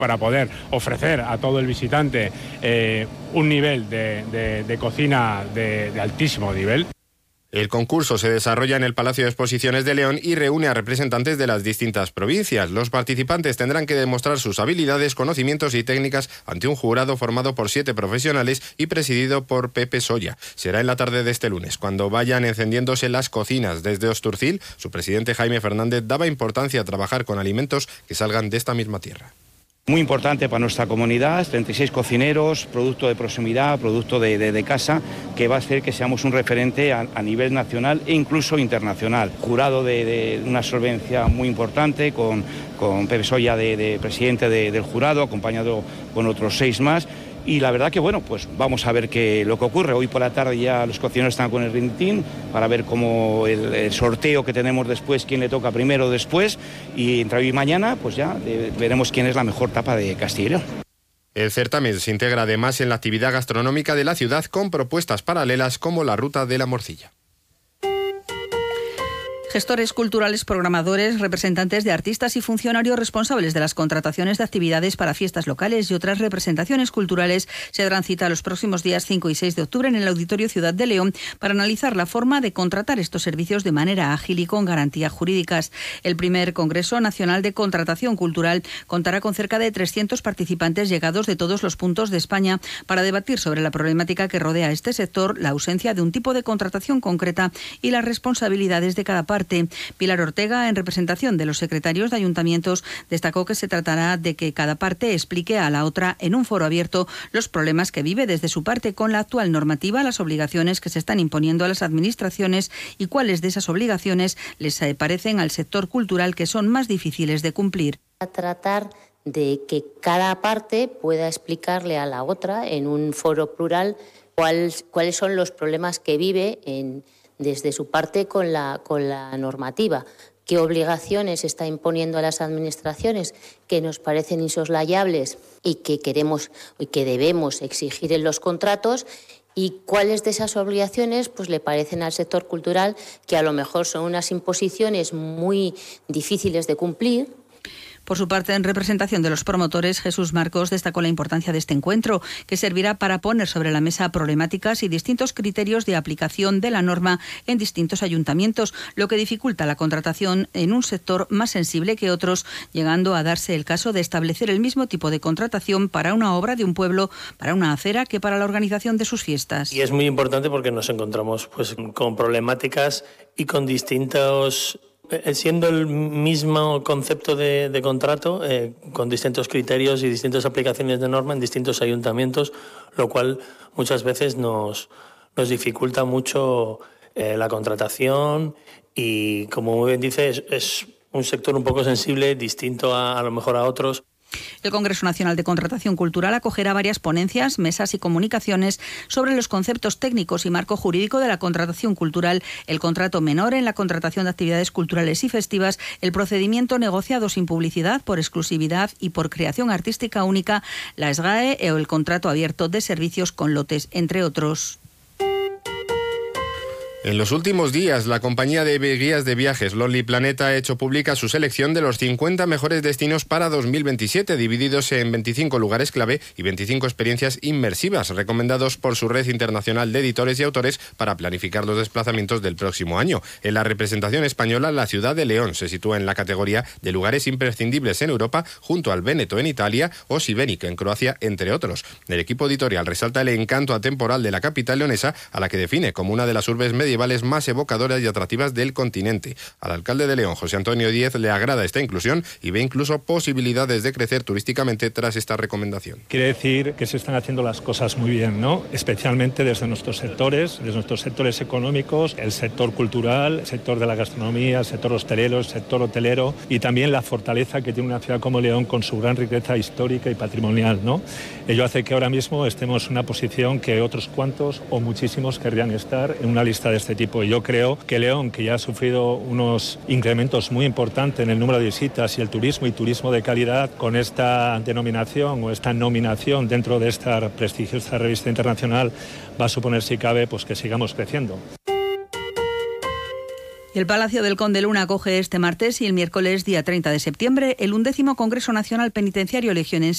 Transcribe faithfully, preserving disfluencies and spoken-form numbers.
para poder ofrecer a todo el visitante eh, un nivel de, de, de cocina de, de altísimo nivel. El concurso se desarrolla en el Palacio de Exposiciones de León y reúne a representantes de las distintas provincias. Los participantes tendrán que demostrar sus habilidades, conocimientos y técnicas ante un jurado formado por siete profesionales y presidido por Pepe Soya. Será en la tarde de este lunes, cuando vayan encendiéndose las cocinas. Desde Osturcil, su presidente Jaime Fernández daba importancia a trabajar con alimentos que salgan de esta misma tierra. Muy importante para nuestra comunidad, treinta y seis cocineros, producto de proximidad, producto de, de, de casa, que va a hacer que seamos un referente a, a nivel nacional e incluso internacional. Jurado de, de una solvencia muy importante, con, con Pepe Soya de, de presidente de, del jurado, acompañado con otros seis más. Y la verdad que bueno, pues vamos a ver qué lo que ocurre. Hoy por la tarde ya los cocineros están con el rintín para ver cómo el, el sorteo que tenemos después, quién le toca primero o después, y entre hoy y mañana pues ya de, veremos quién es la mejor tapa de Castilla y León. El certamen se integra además en la actividad gastronómica de la ciudad con propuestas paralelas como la Ruta de la Morcilla. Gestores culturales, programadores, representantes de artistas y funcionarios responsables de las contrataciones de actividades para fiestas locales y otras representaciones culturales se darán cita los próximos días cinco y seis de octubre en el Auditorio Ciudad de León para analizar la forma de contratar estos servicios de manera ágil y con garantías jurídicas. El primer Congreso Nacional de Contratación Cultural contará con cerca de trescientos participantes llegados de todos los puntos de España para debatir sobre la problemática que rodea a este sector, la ausencia de un tipo de contratación concreta y las responsabilidades de cada parte. Pilar Ortega, en representación de los secretarios de ayuntamientos, destacó que se tratará de que cada parte explique a la otra en un foro abierto los problemas que vive desde su parte con la actual normativa, las obligaciones que se están imponiendo a las administraciones y cuáles de esas obligaciones les parecen al sector cultural que son más difíciles de cumplir. A tratar de que cada parte pueda explicarle a la otra en un foro plural cuáles, cuáles son los problemas que vive en desde su parte con la, con la normativa, qué obligaciones está imponiendo a las administraciones que nos parecen insoslayables y que queremos y que debemos exigir en los contratos, y cuáles de esas obligaciones pues le parecen al sector cultural que a lo mejor son unas imposiciones muy difíciles de cumplir. Por su parte, en representación de los promotores, Jesús Marcos destacó la importancia de este encuentro, que servirá para poner sobre la mesa problemáticas y distintos criterios de aplicación de la norma en distintos ayuntamientos, lo que dificulta la contratación en un sector más sensible que otros, llegando a darse el caso de establecer el mismo tipo de contratación para una obra de un pueblo, para una acera, que para la organización de sus fiestas. Y es muy importante porque nos encontramos pues con problemáticas y con distintos... Siendo el mismo concepto de, de contrato, eh, con distintos criterios y distintas aplicaciones de norma en distintos ayuntamientos, lo cual muchas veces nos, nos dificulta mucho eh, la contratación y, como muy bien dice, es, es un sector un poco sensible, distinto a, a lo mejor a otros. El Congreso Nacional de Contratación Cultural acogerá varias ponencias, mesas y comunicaciones sobre los conceptos técnicos y marco jurídico de la contratación cultural, el contrato menor en la contratación de actividades culturales y festivas, el procedimiento negociado sin publicidad, por exclusividad y por creación artística única, la S G A E o el contrato abierto de servicios con lotes, entre otros. En los últimos días, la compañía de guías de viajes Lonely Planet ha hecho pública su selección de los cincuenta mejores destinos para dos mil veintisiete, divididos en veinticinco lugares clave y veinticinco experiencias inmersivas, recomendados por su red internacional de editores y autores para planificar los desplazamientos del próximo año. En la representación española, la ciudad de León se sitúa en la categoría de lugares imprescindibles en Europa, junto al Véneto en Italia o Šibenik en Croacia, entre otros. El equipo editorial resalta el encanto atemporal de la capital leonesa, a la que define como una de las urbes medievales más evocadoras y atractivas del continente. Al alcalde de León, José Antonio Díez, le agrada esta inclusión y ve incluso posibilidades de crecer turísticamente tras esta recomendación. Quiere decir que se están haciendo las cosas muy bien, ¿no? Especialmente desde nuestros sectores, desde nuestros sectores económicos, el sector cultural, el sector de la gastronomía, el sector hostelero, el sector hotelero, y también la fortaleza que tiene una ciudad como León con su gran riqueza histórica y patrimonial, ¿no? Ello hace que ahora mismo estemos en una posición que otros cuantos o muchísimos querrían estar en una lista de este tipo. Y yo creo que León, que ya ha sufrido unos incrementos muy importantes en el número de visitas y el turismo y turismo de calidad, con esta denominación o esta nominación dentro de esta prestigiosa revista internacional, va a suponer, si cabe, pues que sigamos creciendo. El Palacio del Conde Luna acoge este martes y el miércoles, día treinta de septiembre, el undécimo Congreso Nacional Penitenciario Legionense